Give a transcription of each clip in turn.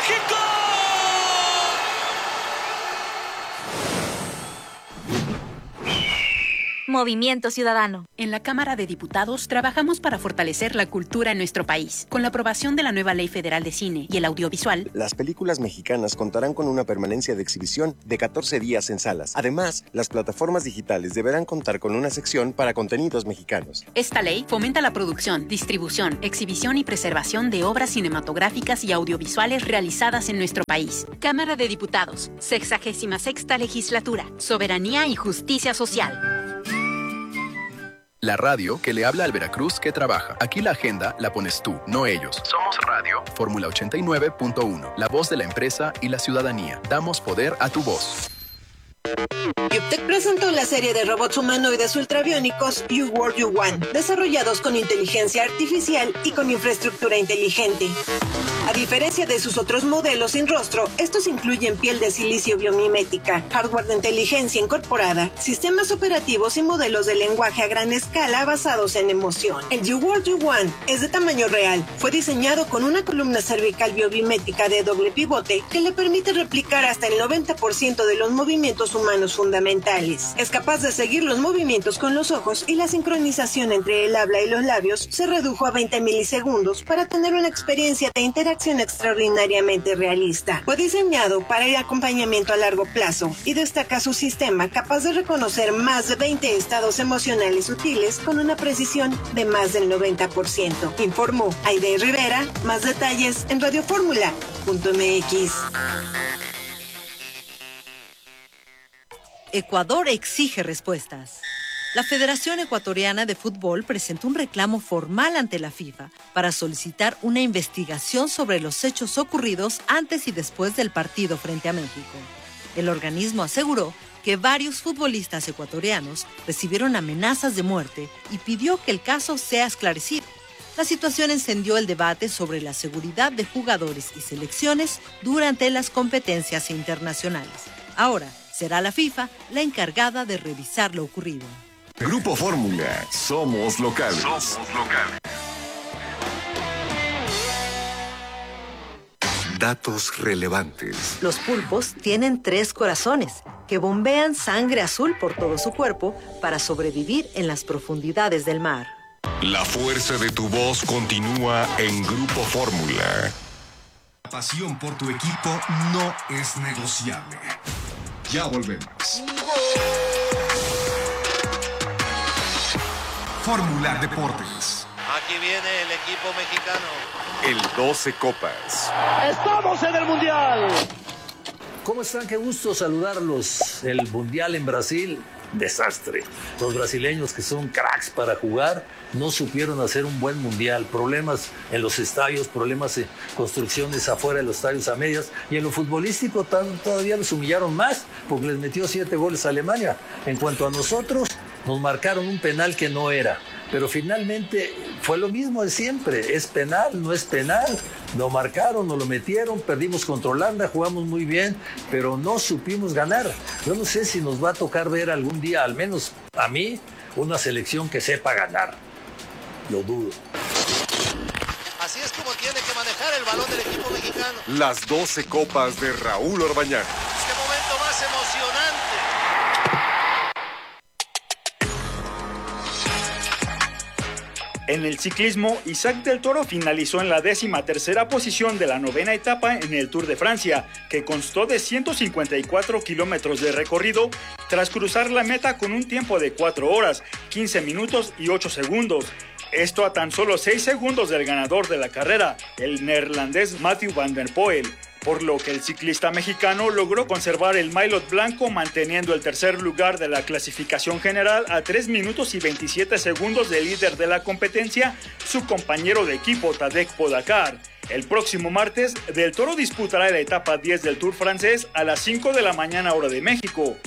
México! Movimiento Ciudadano. En la Cámara de Diputados trabajamos para fortalecer la cultura en nuestro país. Con la aprobación de la nueva Ley Federal de Cine y el Audiovisual, las películas mexicanas contarán con una permanencia de exhibición de 14 días en salas. Además, las plataformas digitales deberán contar con una sección para contenidos mexicanos. Esta ley fomenta la producción, distribución, exhibición y preservación de obras cinematográficas y audiovisuales realizadas en nuestro país. Cámara de Diputados, 66ª Legislatura. Soberanía y justicia social. La radio que le habla al Veracruz que trabaja. Aquí la agenda la pones tú, no ellos. Somos Radio Fórmula 89.1, la voz de la empresa y la ciudadanía. Damos poder a tu voz. Cubetech presentó la serie de robots humanoides ultrabiónicos You World You Want, desarrollados con inteligencia artificial y con infraestructura inteligente. A diferencia de sus otros modelos sin rostro, estos incluyen piel de silicio biomimética, hardware de inteligencia incorporada, sistemas operativos y modelos de lenguaje a gran escala basados en emoción. El You World You Want es de tamaño real. Fue diseñado con una columna cervical biomimética de doble pivote que le permite replicar hasta el 90% de los movimientos humanos fundamentales. Es capaz de seguir los movimientos con los ojos y la sincronización entre el habla y los labios se redujo a 20 milisegundos para tener una experiencia de interacción extraordinariamente realista. Fue diseñado para el acompañamiento a largo plazo y destaca su sistema capaz de reconocer más de 20 estados emocionales sutiles con una precisión de más del 90%. Informó Aide Rivera. Más detalles en radioformula.mx. Ecuador exige respuestas. La Federación Ecuatoriana de Fútbol presentó un reclamo formal ante la FIFA para solicitar una investigación sobre los hechos ocurridos antes y después del partido frente a México. El organismo aseguró que varios futbolistas ecuatorianos recibieron amenazas de muerte y pidió que el caso sea esclarecido. La situación encendió el debate sobre la seguridad de jugadores y selecciones durante las competencias internacionales. Ahora, será la FIFA la encargada de revisar lo ocurrido. Grupo Fórmula, somos locales. Datos relevantes. Los pulpos tienen 3 corazones que bombean sangre azul por todo su cuerpo para sobrevivir en las profundidades del mar. La fuerza de tu voz continúa en Grupo Fórmula. La pasión por tu equipo no es negociable. Ya volvemos. Fórmula Deportes. Aquí viene el equipo mexicano. El 12 Copas. ¡Estamos en el Mundial! ¿Cómo están? Qué gusto saludarlos. El Mundial en Brasil, desastre. Los brasileños, que son cracks para jugar, no supieron hacer un buen Mundial. Problemas en los estadios, problemas en construcciones afuera de los estadios a medias. Y en lo futbolístico todavía los humillaron más, porque les metió 7 goles a Alemania. En cuanto a nosotros, nos marcaron un penal que no era. Pero finalmente fue lo mismo de siempre. Es penal, no es penal. Lo marcaron, nos lo metieron, perdimos contra Holanda, jugamos muy bien, pero no supimos ganar. Yo no sé si nos va a tocar ver algún día, al menos a mí, una selección que sepa ganar. Lo dudo. Así es como tiene que manejar el balón del equipo mexicano. Las 12 Copas de Raúl Orbañanos. ¡Qué momento más emocionante! En el ciclismo, Isaac del Toro finalizó en la 13ª posición de la 9ª etapa en el Tour de Francia, que constó de 154 kilómetros de recorrido, tras cruzar la meta con un tiempo de 4 horas, 15 minutos y 8 segundos. Esto a tan solo 6 segundos del ganador de la carrera, el neerlandés Mathieu van der Poel, por lo que el ciclista mexicano logró conservar el maillot blanco, manteniendo el tercer lugar de la clasificación general a 3 minutos y 27 segundos del líder de la competencia, su compañero de equipo Tadej Pogačar. El próximo martes, Del Toro disputará la etapa 10 del Tour francés a las 5 de la mañana hora de México.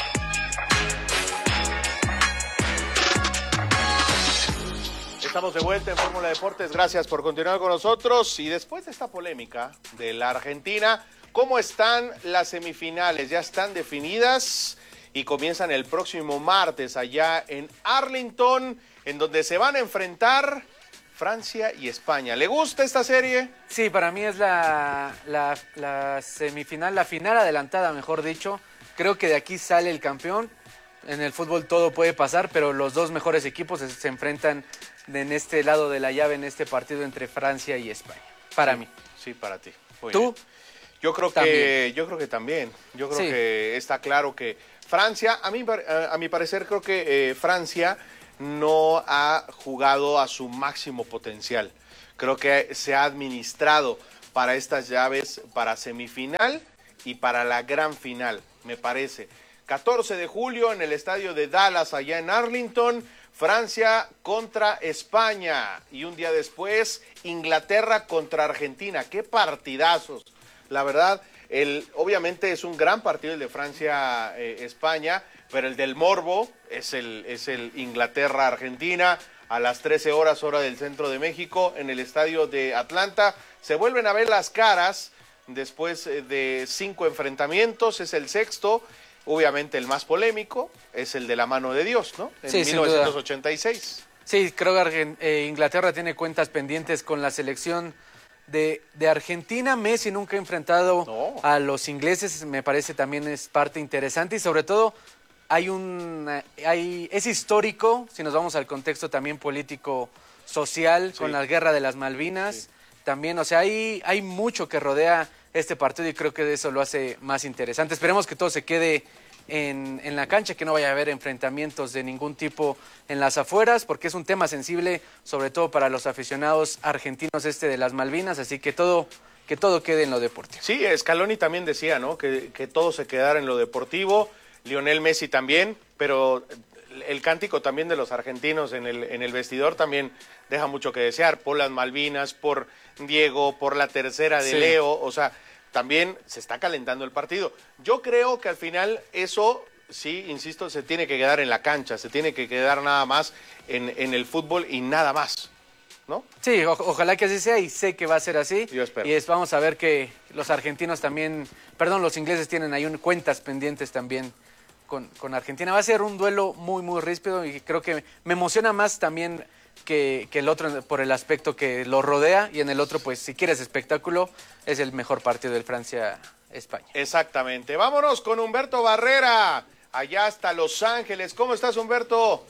Estamos de vuelta en Fórmula Deportes, gracias por continuar con nosotros. Y después de esta polémica de la Argentina, ¿cómo están las semifinales? Ya están definidas y comienzan el próximo martes allá en Arlington, en donde se van a enfrentar Francia y España. ¿Le gusta esta serie? Sí, para mí es la semifinal, la final adelantada, mejor dicho. Creo que de aquí sale el campeón. En el fútbol todo puede pasar, pero los dos mejores equipos se enfrentan en este lado de la llave, en este partido entre Francia y España. Para mí. Sí, para ti. Muy ¿Tú? Bien. Yo creo que también. Yo creo que está claro que Francia, a mi parecer, creo que Francia no ha jugado a su máximo potencial. Creo que se ha administrado para estas llaves, para semifinal y para la gran final, me parece. 14 de julio en el estadio de Dallas, allá en Arlington, Francia contra España. Y un día después, Inglaterra contra Argentina. ¡Qué partidazos! La verdad, obviamente es un gran partido el de Francia-España, pero el del morbo es el Inglaterra-Argentina a las 13 horas, hora del centro de México, en el estadio de Atlanta. Se vuelven a ver las caras después de 5 enfrentamientos, es el sexto. Obviamente el más polémico es el de la mano de Dios, ¿no? En 1986. Sí, creo que Inglaterra tiene cuentas pendientes con la selección de Argentina. Messi nunca ha enfrentado a los ingleses, me parece también es parte interesante y sobre todo es histórico, si nos vamos al contexto también político, social, con la guerra de las Malvinas. También, o sea, hay mucho que rodea este partido y creo que eso lo hace más interesante. Esperemos que todo se quede en la cancha, que no vaya a haber enfrentamientos de ningún tipo en las afueras, porque es un tema sensible, sobre todo para los aficionados argentinos de las Malvinas, así que todo quede en lo deportivo. Sí, Scaloni también decía, ¿no? Que todo se quedara en lo deportivo, Lionel Messi también, pero el cántico también de los argentinos en el vestidor también deja mucho que desear, por las Malvinas, por Diego, por la tercera de Leo, o sea, también se está calentando el partido. Yo creo que al final eso, sí, insisto, se tiene que quedar en la cancha, se tiene que quedar nada más en el fútbol y nada más, ¿no? Sí, ojalá que así sea y sé que va a ser así. Yo espero. Y vamos a ver que los argentinos también, los ingleses tienen ahí cuentas pendientes también con Argentina. Va a ser un duelo muy, muy ríspido y creo que me emociona más también que el otro por el aspecto que lo rodea y en el otro, pues si quieres espectáculo, es el mejor partido del Francia-España. Exactamente. Vámonos con Humberto Barrera, allá hasta Los Ángeles. ¿Cómo estás, Humberto?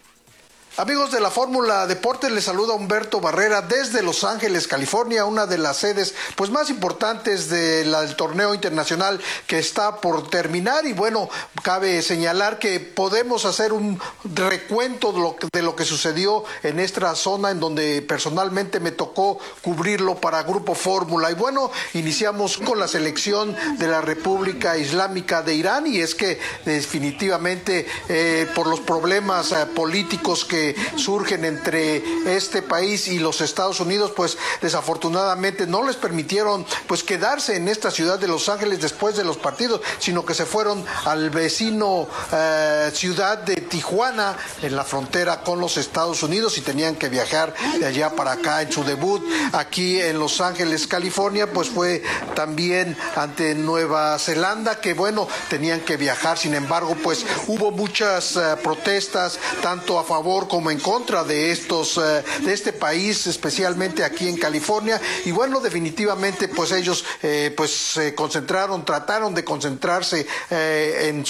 Amigos de la Fórmula Deportes, les saluda Humberto Barrera desde Los Ángeles, California, una de las sedes pues más importantes del torneo internacional que está por terminar. Y bueno, cabe señalar que podemos hacer un recuento de lo que sucedió en esta zona en donde personalmente me tocó cubrirlo para Grupo Fórmula. Y bueno, iniciamos con la selección de la República Islámica de Irán, y es que definitivamente por los problemas políticos que surgen entre este país y los Estados Unidos, pues desafortunadamente no les permitieron pues quedarse en esta ciudad de Los Ángeles después de los partidos, sino que se fueron al vecino ciudad de Tijuana, en la frontera con los Estados Unidos, y tenían que viajar de allá para acá. En su debut aquí en Los Ángeles, California, pues fue también ante Nueva Zelanda, que bueno, tenían que viajar. Sin embargo, pues hubo muchas protestas, tanto a favor como en contra de de este país, especialmente aquí en California. Y bueno, definitivamente pues ellos se trataron de concentrarse en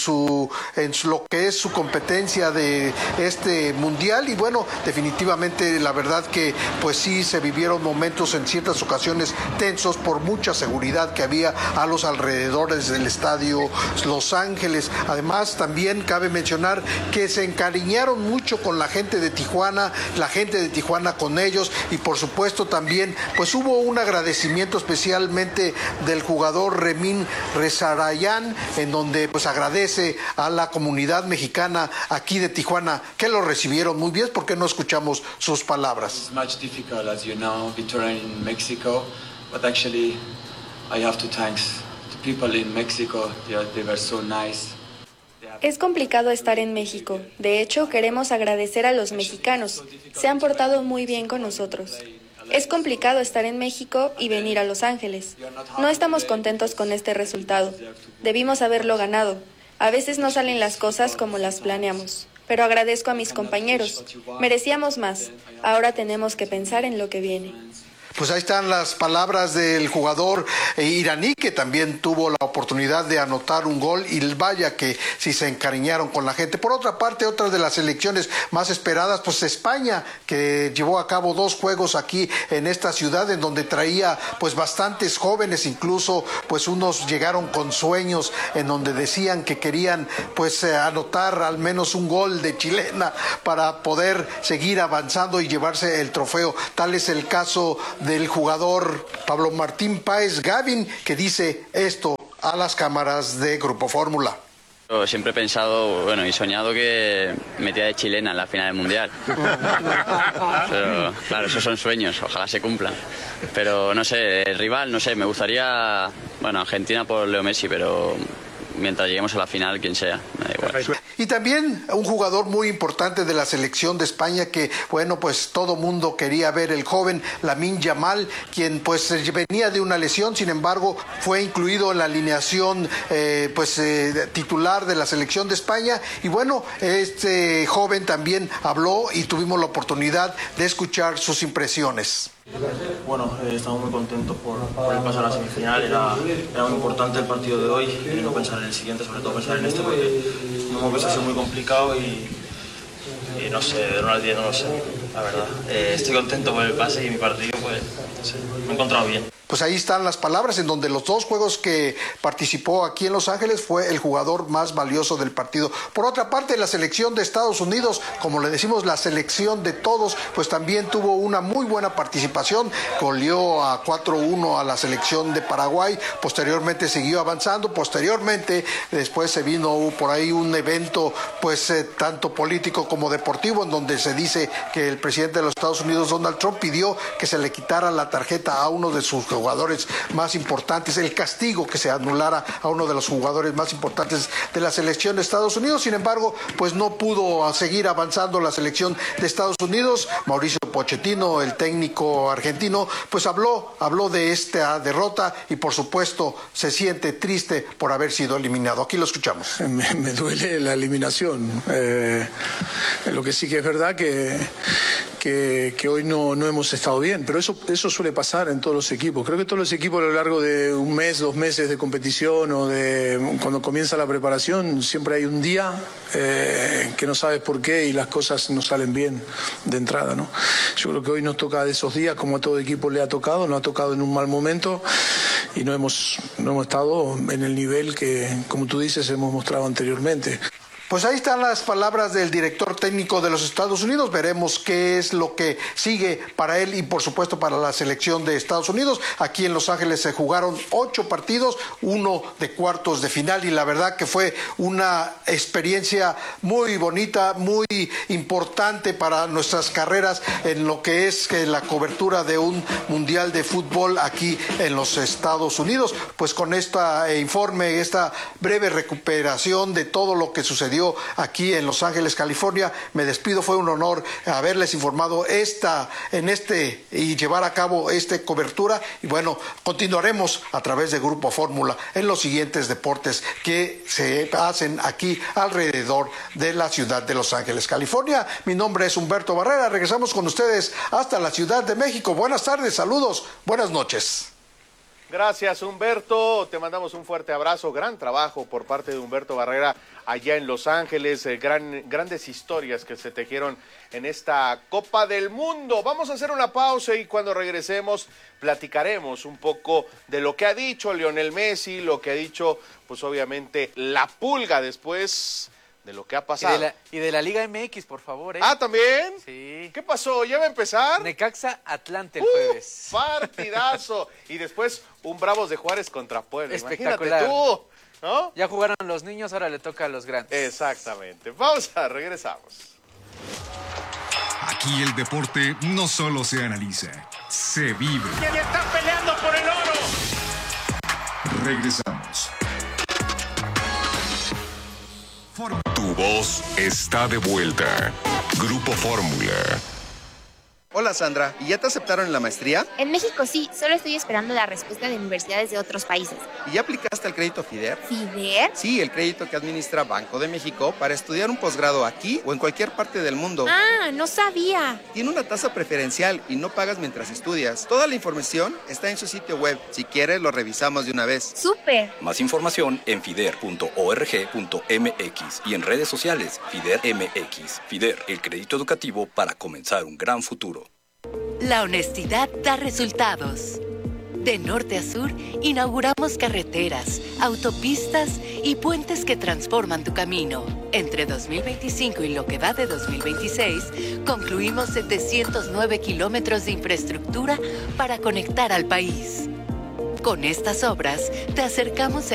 lo que es su competencia de este mundial. Y bueno, definitivamente la verdad que pues sí se vivieron momentos en ciertas ocasiones tensos por mucha seguridad que había a los alrededores del estadio Los Ángeles. Además, también cabe mencionar que se encariñaron mucho con la gente de Tijuana, la gente de Tijuana con ellos, y por supuesto también pues hubo un agradecimiento especialmente del jugador Remín Rezarayan, en donde pues agradece a la comunidad mexicana aquí de Tijuana, que lo recibieron muy bien. ¿Por qué no escuchamos sus palabras? It's much difficult, as you know, between in Mexico, but actually I have to thanks the people in Mexico. They were so nice. Es complicado estar en México. De hecho, queremos agradecer a los mexicanos. Se han portado muy bien con nosotros. Es complicado estar en México y venir a Los Ángeles. No estamos contentos con este resultado. Debimos haberlo ganado. A veces no salen las cosas como las planeamos. pero agradezco a mis compañeros. Merecíamos más. Ahora tenemos que pensar en lo que viene. Pues ahí están las palabras del jugador iraní, que también tuvo la oportunidad de anotar un gol, y vaya que sí se encariñaron con la gente. Por otra parte, otra de las selecciones más esperadas, pues España, que llevó a cabo 2 juegos aquí en esta ciudad, en donde traía pues bastantes jóvenes, incluso pues unos llegaron con sueños en donde decían que querían pues anotar al menos un gol de chilena para poder seguir avanzando y llevarse el trofeo. Tal es el caso del jugador Pablo Martín Páez Gavin, que dice esto a las cámaras de Grupo Fórmula. Yo siempre he pensado, bueno, y soñado que metía de chilena en la final del Mundial. Pero, claro, esos son sueños, ojalá se cumplan. Pero no sé, el rival, no sé, me gustaría, bueno, Argentina por Leo Messi, pero mientras lleguemos a la final, quien sea, me da igual. Y también un jugador muy importante de la selección de España que, bueno, pues todo mundo quería ver, el joven Lamine Yamal, quien pues venía de una lesión, sin embargo fue incluido en la alineación titular de la selección de España. Y bueno, este joven también habló y tuvimos la oportunidad de escuchar sus impresiones. Bueno, estamos muy contentos por el paso a la semifinal. Era muy importante el partido de hoy y no pensar en el siguiente, sobre todo pensar en este, porque no hemos visto ser muy complicado y no sé, de 1 al 10 no lo sé, la verdad. Estoy contento por el pase y mi partido, pues, no sé, me he encontrado bien. Pues ahí están las palabras, en donde los 2 juegos que participó aquí en Los Ángeles fue el jugador más valioso del partido. Por otra parte, la selección de Estados Unidos, como le decimos, la selección de todos, pues también tuvo una muy buena participación. Goleó a 4-1 a la selección de Paraguay, posteriormente siguió avanzando, después se vino por ahí un evento pues tanto político como deportivo, en donde se dice que el presidente de los Estados Unidos, Donald Trump, pidió que se le quitara la tarjeta a uno de sus jugadores más importantes, el castigo que se anulara a uno de los jugadores más importantes de la selección de Estados Unidos. Sin embargo, pues no pudo seguir avanzando la selección de Estados Unidos. Mauricio Pochettino, el técnico argentino, pues habló de esta derrota y por supuesto se siente triste por haber sido eliminado. Aquí lo escuchamos. Me duele la eliminación. Lo que sí que es verdad que hoy no hemos estado bien, pero eso suele pasar en todos los equipos. Creo que todos los equipos a lo largo de 1 mes, 2 meses de competición o de cuando comienza la preparación, siempre hay un día que no sabes por qué y las cosas no salen bien de entrada, ¿no? Yo creo que hoy nos toca de esos días, como a todo equipo le ha tocado, nos ha tocado en un mal momento y no hemos estado en el nivel que, como tú dices, hemos mostrado anteriormente. Pues ahí están las palabras del director técnico de los Estados Unidos. Veremos qué es lo que sigue para él y por supuesto para la selección de Estados Unidos. Aquí en Los Ángeles se jugaron 8 partidos, 1 de cuartos de final, y la verdad que fue una experiencia muy bonita, muy importante para nuestras carreras en lo que es la cobertura de un mundial de fútbol aquí en los Estados Unidos. Pues con este informe, esta breve recuperación de todo lo que sucedió aquí en Los Ángeles, California, me despido. Fue un honor haberles informado y llevar a cabo esta cobertura, y bueno, continuaremos a través de Grupo Fórmula en los siguientes deportes que se hacen aquí alrededor de la ciudad de Los Ángeles, California. Mi nombre es Humberto Barrera, regresamos con ustedes hasta la Ciudad de México. Buenas tardes, saludos, buenas noches. Gracias, Humberto. Te mandamos un fuerte abrazo. Gran trabajo por parte de Humberto Barrera allá en Los Ángeles. Grandes historias que se tejieron en esta Copa del Mundo. Vamos a hacer una pausa y cuando regresemos platicaremos un poco de lo que ha dicho Lionel Messi, lo que ha dicho, pues obviamente, la Pulga después de lo que ha pasado. Y de la Liga MX, por favor. Ah, ¿también? Sí. ¿Qué pasó? ¿Ya va a empezar? Necaxa Atlante el jueves. Partidazo. Y después un Bravos de Juárez contra Puebla. Espectacular. Imagínate tú, ¿no? Ya jugaron los niños, ahora le toca a los grandes. Exactamente. Pausa, regresamos. Aquí el deporte no solo se analiza, se vive. ¡Y están peleando por el oro! Regresamos. Tu voz está de vuelta. Grupo Fórmula. Hola Sandra, ¿y ya te aceptaron en la maestría? En México sí, solo estoy esperando la respuesta de universidades de otros países. ¿Y ya aplicaste al crédito FIDER? ¿FIDER? Sí, el crédito que administra Banco de México para estudiar un posgrado aquí o en cualquier parte del mundo. Ah, no sabía. Tiene una tasa preferencial y no pagas mientras estudias. Toda la información está en su sitio web. Si quieres, lo revisamos de una vez. ¡Súper! Más información en fider.org.mx y en redes sociales FIDER MX. FIDER, el crédito educativo para comenzar un gran futuro. La honestidad da resultados. De norte a sur, inauguramos carreteras, autopistas y puentes que transforman tu camino. Entre 2025 y lo que va de 2026, concluimos 709 kilómetros de infraestructura para conectar al país. Con estas obras, te acercamos